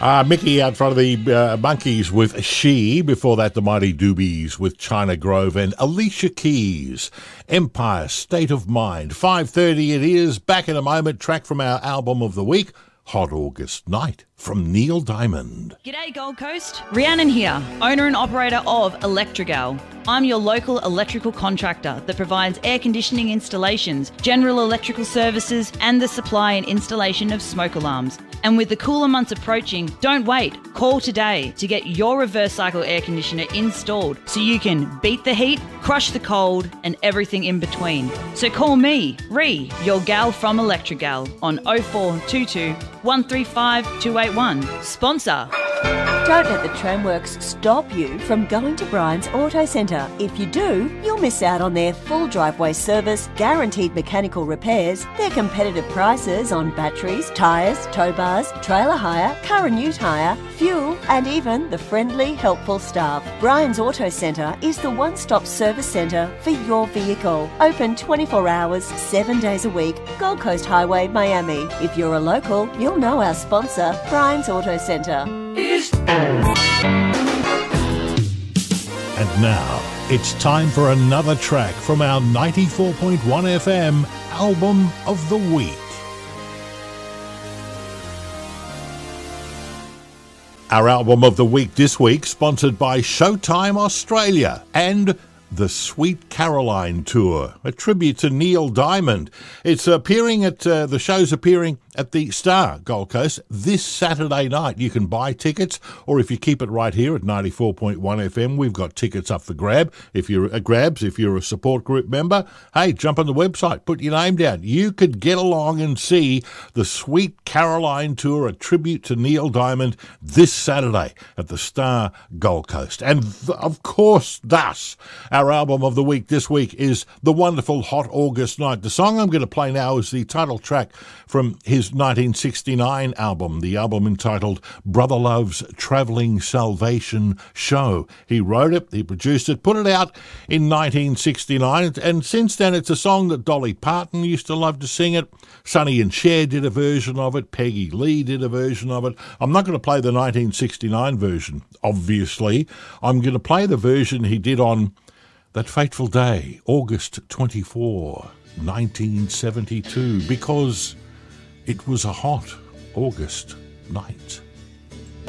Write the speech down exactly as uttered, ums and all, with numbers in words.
Uh, Mickey out front of the uh, Monkeys with She. Before that, the Mighty Doobies with China Grove and Alicia Keys. Empire, State of Mind. five thirty it is. Back in a moment. Track from our album of the week, Hot August Night, from Neil Diamond. G'day Gold Coast, Rhiannon here, owner and operator of Electrigal. I'm your local electrical contractor that provides air conditioning installations, general electrical services and the supply and installation of smoke alarms. And with the cooler months approaching, don't wait. Call today to get your reverse cycle air conditioner installed so you can beat the heat, crush the cold and everything in between. So call me, Rhi, your gal from Electrigal on oh four two two, one three five, two eight one. Sponsor. Don't let the Tramworks stop you from going to Brian's Auto Centre. If you do, you'll miss out on their full driveway service, guaranteed mechanical repairs, their competitive prices on batteries, tyres, tow bars, trailer hire, car and ute hire, fuel, and even the friendly, helpful staff. Brian's Auto Centre is the one-stop service centre for your vehicle. Open twenty-four hours, seven days a week. Gold Coast Highway, Miami. If you're a local, you'll know our sponsor, Brian's Auto Centre. And now, it's time for another track from our ninety-four point one F M Album of the Week. Our Album of the Week this week, sponsored by Showtime Australia and the Sweet Caroline Tour, a tribute to Neil Diamond. It's appearing at, uh, the show's appearing at the Star, Gold Coast, this Saturday night. You can buy tickets, or if you keep it right here at ninety-four point one F M, we've got tickets up for grab. If you're a grabs, if you're a support group member, hey, jump on the website, put your name down. You could get along and see the Sweet Caroline Tour, a tribute to Neil Diamond, this Saturday at the Star, Gold Coast. And th- of course, thus, our album of the week this week is the wonderful Hot August Night. The song I'm going to play now is the title track from his nineteen sixty-nine album, the album entitled Brother Love's Travelling Salvation Show. He wrote it, he produced it, put it out in nineteen sixty-nine, and since then it's a song that Dolly Parton used to love to sing it. Sonny and Cher did a version of it. Peggy Lee did a version of it. I'm not going to play the nineteen sixty-nine version, obviously. I'm going to play the version he did on that fateful day, August twenty-fourth, nineteen seventy-two, because it was a hot August night.